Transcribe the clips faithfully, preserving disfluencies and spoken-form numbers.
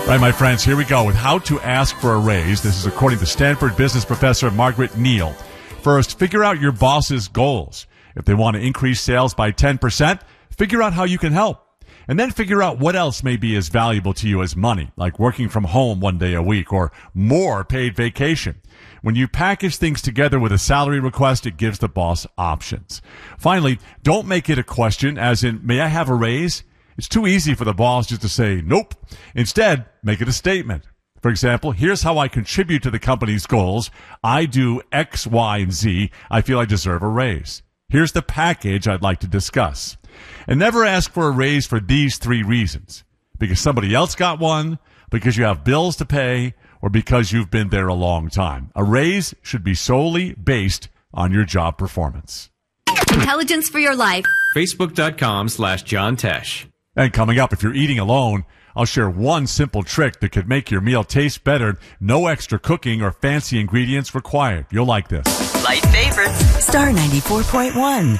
Right, my friends, here we go with how to ask for a raise. This is according to Stanford business professor Margaret Neal. First, figure out your boss's goals. If they want to increase sales by ten percent, figure out how you can help. And then figure out what else may be as valuable to you as money, like working from home one day a week or more paid vacation. When you package things together with a salary request, it gives the boss options. Finally, don't make it a question as in, may I have a raise? It's too easy for the boss just to say, nope. Instead, make it a statement. For example, here's how I contribute to the company's goals. I do X, Y, and Z. I feel I deserve a raise. Here's the package I'd like to discuss. And never ask for a raise for these three reasons. Because somebody else got one, because you have bills to pay, or because you've been there a long time. A raise should be solely based on your job performance. Intelligence for your life. Facebook.com slash John Tesh. And coming up, if you're eating alone, I'll share one simple trick that could make your meal taste better. No extra cooking or fancy ingredients required. You'll like this. Light favorites. Star ninety-four point one.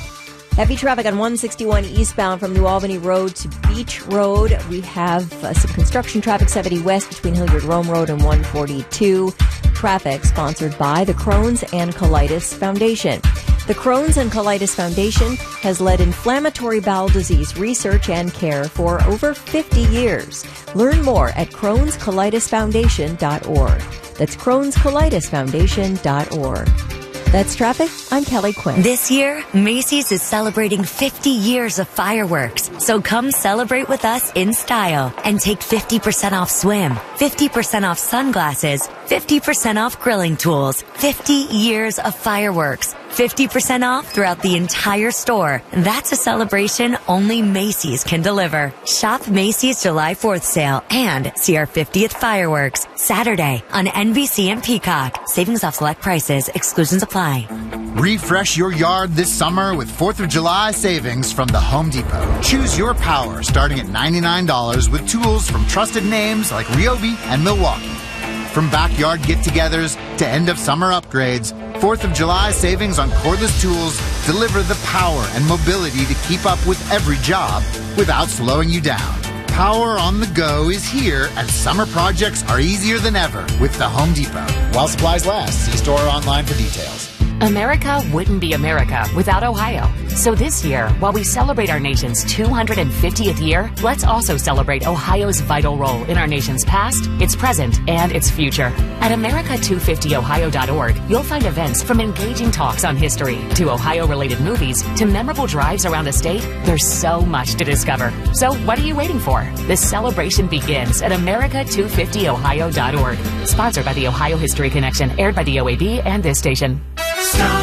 Heavy traffic on one sixty-one eastbound from New Albany Road to Beach Road. We have uh, some construction traffic seventy west between Hilliard Rome Road and one forty-two. Traffic sponsored by the Crohn's and Colitis Foundation. The Crohn's and Colitis Foundation has led inflammatory bowel disease research and care for over fifty years. Learn more at crohns colitis foundation dot org. That's crohns colitis foundation dot org. That's traffic. I'm Kelly Quinn. This year, Macy's is celebrating fifty years of fireworks. So come celebrate with us in style and take fifty percent off swim, fifty percent off sunglasses, fifty percent off grilling tools, fifty years of fireworks, fifty percent off throughout the entire store. That's a celebration only Macy's can deliver. Shop Macy's July fourth sale and see our fiftieth fireworks Saturday on N B C and Peacock. Savings off select prices. Exclusions apply. Refresh your yard this summer with fourth of July savings from the Home Depot. Choose your power starting at ninety-nine dollars with tools from trusted names like Ryobi and Milwaukee. From backyard get-togethers to end-of-summer upgrades, fourth of July savings on cordless tools deliver the power and mobility to keep up with every job without slowing you down. Power on the go is here, and summer projects are easier than ever with the Home Depot. While supplies last, see store or online for details. America wouldn't be America without Ohio. So this year, while we celebrate our nation's two hundred fiftieth year, let's also celebrate Ohio's vital role in our nation's past, its present, and its future. At America two fifty ohio dot org, you'll find events from engaging talks on history to Ohio-related movies to memorable drives around the state. There's so much to discover. So what are you waiting for? The celebration begins at America two fifty ohio dot org. Sponsored by the Ohio History Connection, aired by the O A B and this station.